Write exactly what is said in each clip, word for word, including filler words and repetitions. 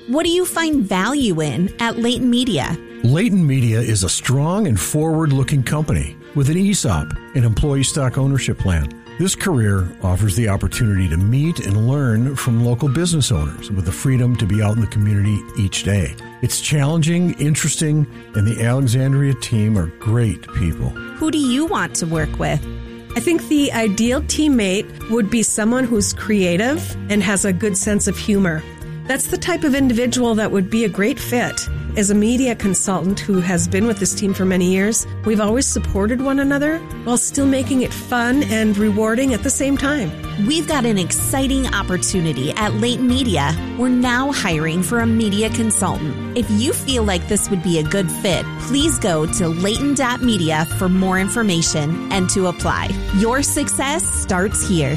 What do you find value in at Leighton Media? Leighton Media is a strong and forward-looking company with an E S O P, an employee stock ownership plan. This career offers the opportunity to meet and learn from local business owners with the freedom to be out in the community each day. It's challenging, interesting, and the Alexandria team are great people. Who do you want to work with? I think the ideal teammate would be someone who's creative and has a good sense of humor. That's the type of individual that would be a great fit. As a media consultant who has been with this team for many years, we've always supported one another while still making it fun and rewarding at the same time. We've got an exciting opportunity at Leighton Media. We're now hiring for a media consultant. If you feel like this would be a good fit, please go to leighton dot media for more information and to apply. Your success starts here.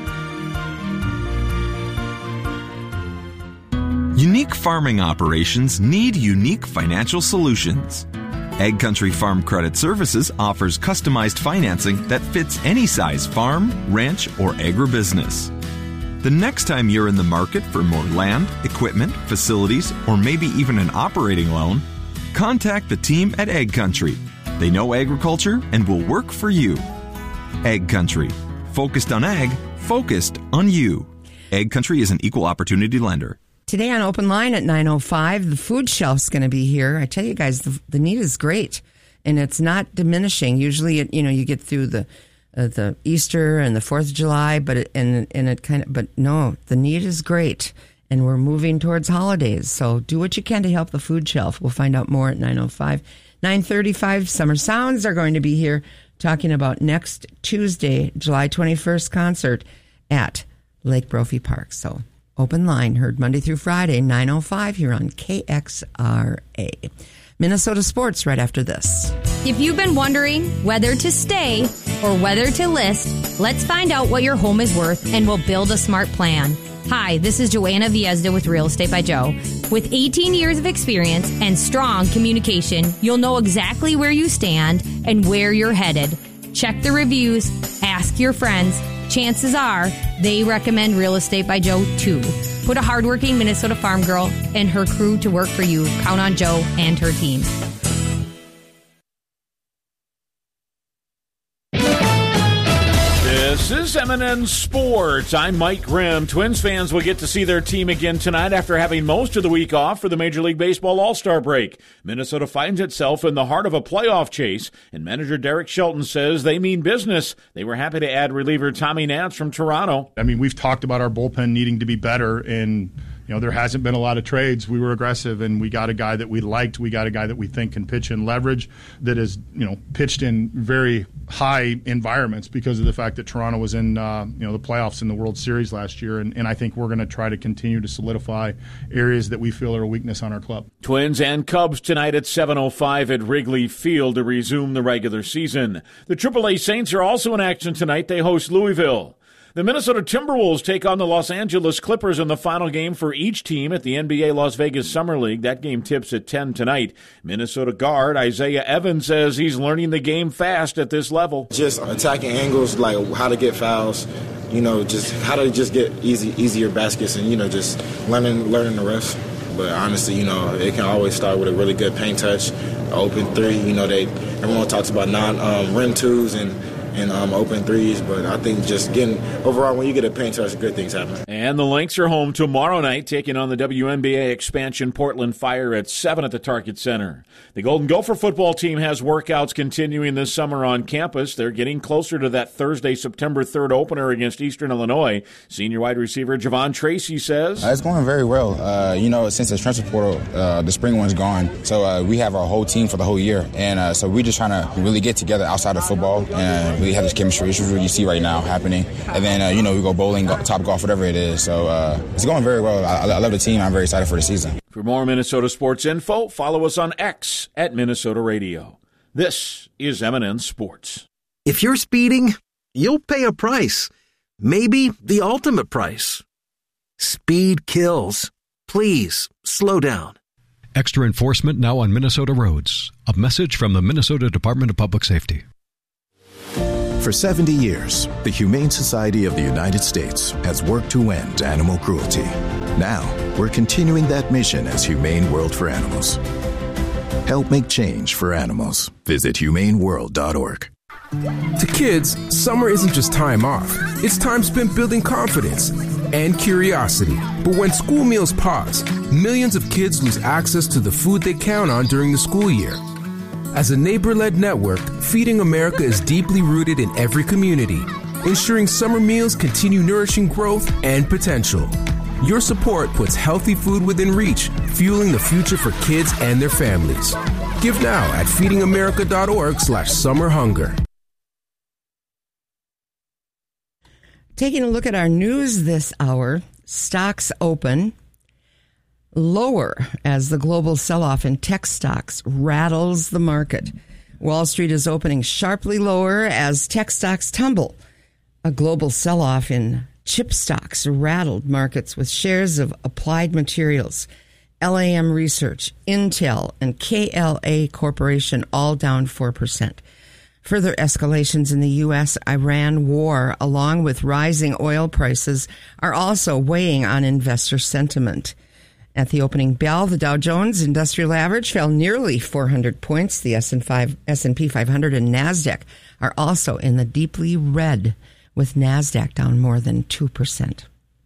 Unique farming operations need unique financial solutions. Ag Country Farm Credit Services offers customized financing that fits any size farm, ranch, or agribusiness. The next time you're in the market for more land, equipment, facilities, or maybe even an operating loan, contact the team at Ag Country. They know agriculture and will work for you. Ag Country. Focused on ag, focused on you. Ag Country is an equal opportunity lender. Today on Open Line at nine oh five, the food shelf's going to be here. I tell you guys, the, the need is great, and it's not diminishing. Usually, it, you know, you get through the uh, the Easter and the Fourth of July, but it, and and it kind of, but no, the need is great, and we're moving towards holidays. So do what you can to help the food shelf. We'll find out more at nine oh five, nine thirty-five. Summer Sounds are going to be here talking about next Tuesday, July twenty-first concert at Lake Brophy Park. So. Open Line, heard Monday through Friday, nine oh five here on K X R A. Minnesota Sports right after this. If you've been wondering whether to stay or whether to list, let's find out what your home is worth and we'll build a smart plan. Hi, this is Joanna Viezda with Real Estate by Joe. With eighteen years of experience and strong communication, you'll know exactly where you stand and where you're headed. Check the reviews, ask your friends. Chances are they recommend Real Estate by Joe too. Put a hardworking Minnesota farm girl and her crew to work for you. Count on Joe and her team. This is M and N Sports. I'm Mike Grimm. Twins fans will get to see their team again tonight after having most of the week off for the Major League Baseball All-Star break. Minnesota finds itself in the heart of a playoff chase, and manager Derek Shelton says they mean business. They were happy to add reliever Tommy Nance from Toronto. I mean, we've talked about our bullpen needing to be better, and you know, there hasn't been a lot of trades. We were aggressive, and we got a guy that we liked. We got a guy that we think can pitch in leverage, that is, you know, pitched in very high environments because of the fact that Toronto was in, uh, you know, the playoffs in the World Series last year. And, and I think we're going to try to continue to solidify areas that we feel are a weakness on our club. Twins and Cubs tonight at seven oh five at Wrigley Field to resume the regular season. The triple A Saints are also in action tonight. They host Louisville. The Minnesota Timberwolves take on the Los Angeles Clippers in the final game for each team at the N B A Las Vegas Summer League. That game tips at ten tonight. Minnesota guard Isaiah Evans says he's learning the game fast at this level. Just attacking angles, like how to get fouls, you know, just how to just get easy, easier baskets, and, you know, just learning, learning the rest. But honestly, you know, it can always start with a really good paint touch, open three. You know, they everyone talks about non-rim um, twos and and um, open threes, but I think just getting overall, when you get a paint touch, good things happen. And the Lynx are home tomorrow night, taking on the W N B A expansion Portland Fire at seven at the Target Center. The Golden Gopher football team has workouts continuing this summer on campus. They're getting closer to that Thursday, September third opener against Eastern Illinois. Senior wide receiver Javon Tracy says, uh, it's going very well. Uh, you know, since the transfer portal, uh, the spring one's gone, so uh, we have our whole team for the whole year, and uh, so we're just trying to really get together outside of football, and we have this chemistry issues you see right now happening. And then, uh, you know, we go bowling, go, top golf, whatever it is. So uh, it's going very well. I, I love the team. I'm very excited for the season. For more Minnesota sports info, follow us on X at Minnesota Radio. This is M and N Sports. If you're speeding, you'll pay a price. Maybe the ultimate price. Speed kills. Please slow down. Extra enforcement now on Minnesota roads. A message from the Minnesota Department of Public Safety. For seventy years, the Humane Society of the United States has worked to end animal cruelty. Now, we're continuing that mission as Humane World for Animals. Help make change for animals. Visit humane world dot org. To kids, summer isn't just time off. It's time spent building confidence and curiosity. But when school meals pause, millions of kids lose access to the food they count on during the school year. As a neighbor-led network, Feeding America is deeply rooted in every community, ensuring summer meals continue nourishing growth and potential. Your support puts healthy food within reach, fueling the future for kids and their families. Give now at feeding america dot org slash summer hunger. Taking a look at our news this hour, stocks open lower as the global sell-off in tech stocks rattles the market. Wall Street is opening sharply lower as tech stocks tumble. A global sell-off in chip stocks rattled markets with shares of Applied Materials, L A M Research, Intel, and K L A Corporation all down four percent. Further escalations in the U S Iran war, along with rising oil prices, are also weighing on investor sentiment. At the opening bell, the Dow Jones Industrial Average fell nearly four hundred points. The S and P five hundred and NASDAQ are also in the deeply red, with NASDAQ down more than two percent.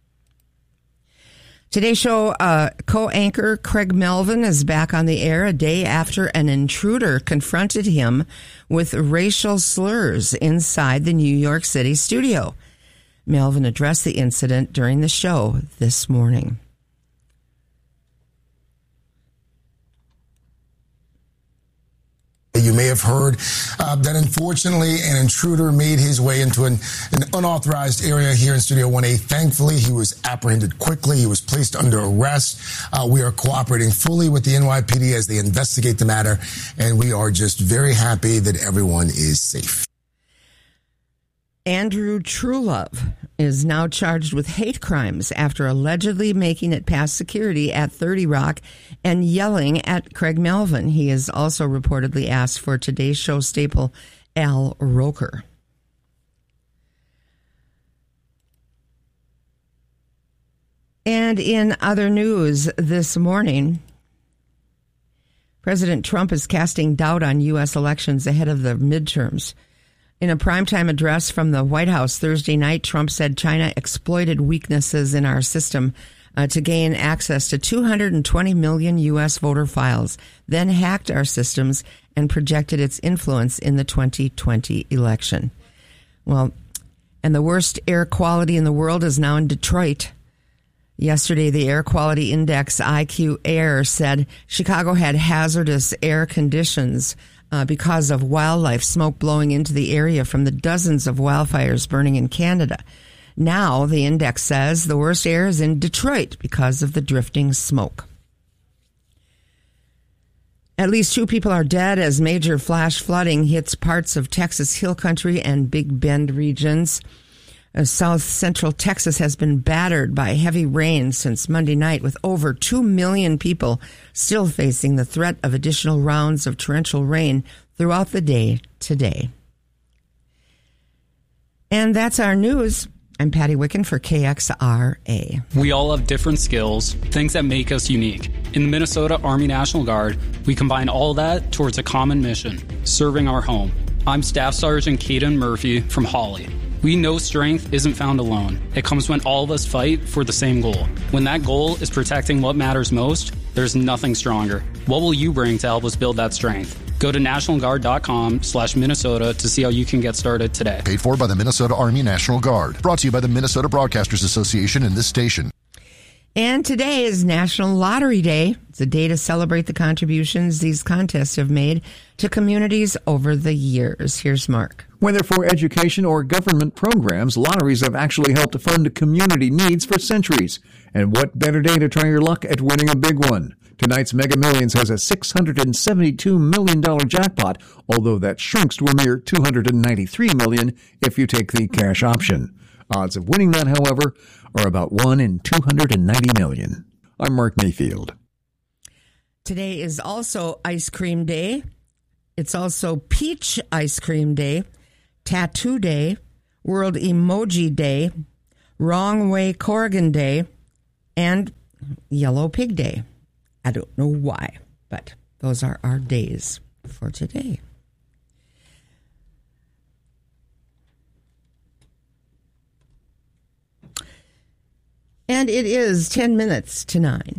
Today's show, uh, co-anchor Craig Melvin is back on the air a day after an intruder confronted him with racial slurs inside the New York City studio. Melvin addressed the incident during the show this morning. You may have heard uh, that unfortunately an intruder made his way into an, an unauthorized area here in Studio one A. Thankfully, he was apprehended quickly. He was placed under arrest. Uh, we are cooperating fully with the N Y P D as they investigate the matter, and we are just very happy that everyone is safe. Andrew Truelove is now charged with hate crimes after allegedly making it past security at thirty Rock and yelling at Craig Melvin. He is also reportedly asked for Today's Show staple Al Roker. And in other news this morning, President Trump is casting doubt on U S elections ahead of the midterms. In a primetime address from the White House Thursday night, Trump said China exploited weaknesses in our system uh, to gain access to two hundred twenty million U S voter files, then hacked our systems and projected its influence in the twenty twenty election. Well, and the worst air quality in the world is now in Detroit. Yesterday, the Air Quality Index, I Q Air, said Chicago had hazardous air conditions Uh, because of wildlife smoke blowing into the area from the dozens of wildfires burning in Canada. Now, the index says the worst air is in Detroit because of the drifting smoke. At least two people are dead as major flash flooding hits parts of Texas Hill Country and Big Bend regions. Uh, South Central Texas has been battered by heavy rain since Monday night, with over two million people still facing the threat of additional rounds of torrential rain throughout the day today. And that's our news. I'm Patty Wicken for K X R A. We all have different skills, things that make us unique. In the Minnesota Army National Guard, we combine all that towards a common mission, serving our home. I'm Staff Sergeant Caden Murphy from Hawley. We know strength isn't found alone. It comes when all of us fight for the same goal. When that goal is protecting what matters most, there's nothing stronger. What will you bring to help us build that strength? Go to national guard dot com slash Minnesota to see how you can get started today. Paid for by the Minnesota Army National Guard. Brought to you by the Minnesota Broadcasters Association and this station. And today is National Lottery Day. It's a day to celebrate the contributions these contests have made to communities over the years. Here's Mark. Whether for education or government programs, lotteries have actually helped fund community needs for centuries. And what better day to try your luck at winning a big one? Tonight's Mega Millions has a six hundred seventy-two million dollars jackpot, although that shrinks to a mere two hundred ninety-three million dollars if you take the cash option. Odds of winning that, however, are about one in two hundred ninety million. I'm Mark Mayfield. Today is also Ice Cream Day. It's also Peach Ice Cream Day, Tattoo Day, World Emoji Day, Wrong Way Corrigan Day, and Yellow Pig Day. I don't know why, but those are our days for today. And it is ten minutes to nine.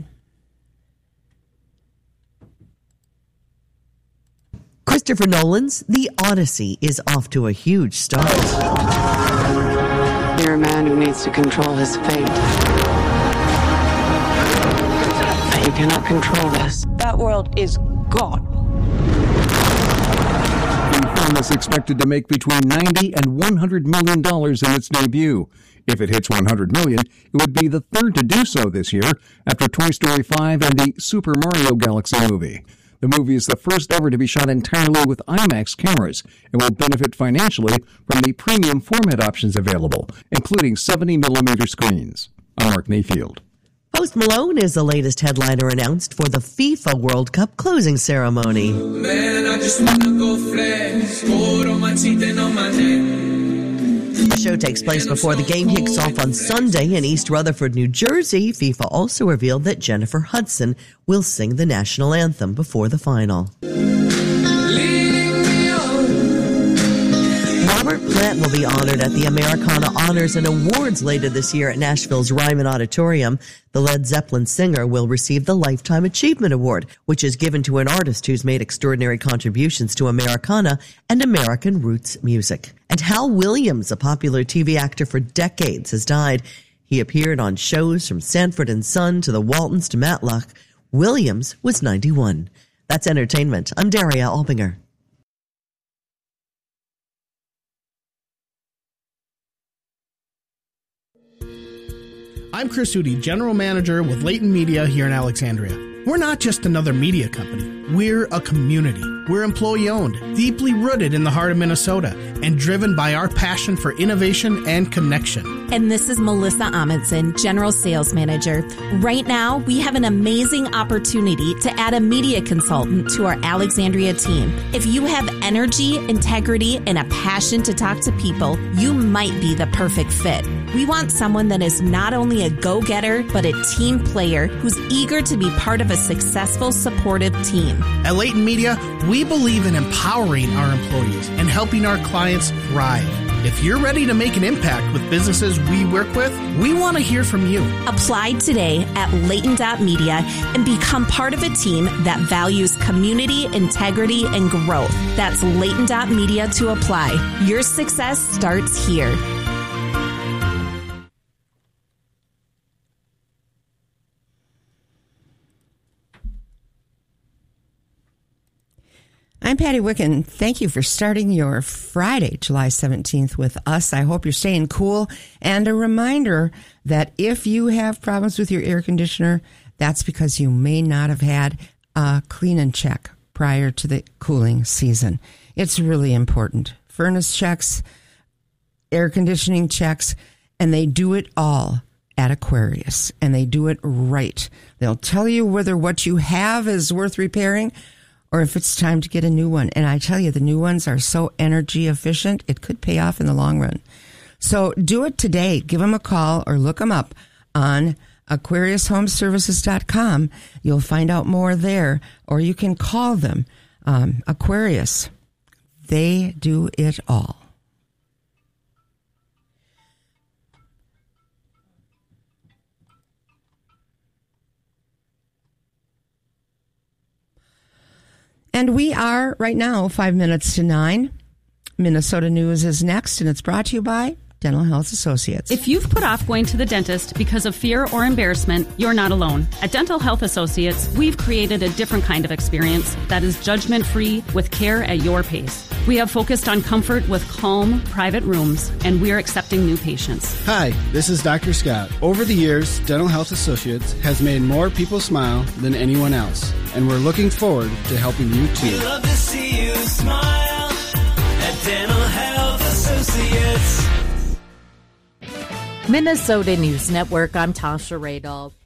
Christopher Nolan's The Odyssey is off to a huge start. You're a man who needs to control his fate. But you cannot control this. That world is gone. The film is expected to make between ninety and one hundred million dollars in its debut. If it hits one hundred million dollars, it would be the third to do so this year after Toy Story five and the Super Mario Galaxy movie. The movie is the first ever to be shot entirely with IMAX cameras and will benefit financially from the premium format options available, including seventy millimeter screens. I'm Mark Mayfield. Post Malone is the latest headliner announced for the FIFA World Cup closing ceremony. Man, I just wanna go flex, gold on my teeth and on my neck. The show takes place before the game kicks off on Sunday in East Rutherford, New Jersey. FIFA also revealed that Jennifer Hudson will sing the national anthem before the final. Robert Plant will be honored at the Americana Honors and Awards later this year at Nashville's Ryman Auditorium. The Led Zeppelin singer will receive the Lifetime Achievement Award, which is given to an artist who's made extraordinary contributions to Americana and American roots music. And Hal Williams, a popular T V actor for decades, has died. He appeared on shows from Sanford and Son to The Waltons to Matlock. Williams was ninety-one. That's entertainment. I'm Daria Albinger. I'm Chris Hootie, General Manager with Leighton Media here in Alexandria. We're not just another media company. We're a community. We're employee-owned, deeply rooted in the heart of Minnesota, and driven by our passion for innovation and connection. And this is Melissa Amundsen, General Sales Manager. Right now, we have an amazing opportunity to add a media consultant to our Alexandria team. If you have energy, integrity, and a passion to talk to people, you might be the perfect fit. We want someone that is not only a go-getter, but a team player who's eager to be part of a successful, supportive team. At Leighton Media, we believe in empowering our employees and helping our clients thrive. If you're ready to make an impact with businesses we work with, we want to hear from you. Apply today at Leighton dot media and become part of a team that values community, integrity, and growth. That's Leighton dot media to apply. Your success starts here. I'm Patty Wicken. Thank you for starting your Friday, July seventeenth with us. I hope you're staying cool. And a reminder that if you have problems with your air conditioner, that's because you may not have had a clean and check prior to the cooling season. It's really important. Furnace checks, air conditioning checks, and they do it all at Aquarius, and they do it right. They'll tell you whether what you have is worth repairing or if it's time to get a new one. And I tell you, the new ones are so energy efficient, it could pay off in the long run. So do it today. Give them a call or look them up on Aquarius Home Services dot com. You'll find out more there, or you can call them. Um, Aquarius, they do it all. And we are right now five minutes to nine. Minnesota News is next, and it's brought to you by Dental Health Associates. If you've put off going to the dentist because of fear or embarrassment, you're not alone. At Dental Health Associates, we've created a different kind of experience that is judgment-free with care at your pace. We have focused on comfort with calm, private rooms, and we're accepting new patients. Hi, this is Doctor Scott. Over the years, Dental Health Associates has made more people smile than anyone else, and we're looking forward to helping you too. We love to see you smile at Dental Health Associates. Minnesota News Network, I'm Tasha Radolph.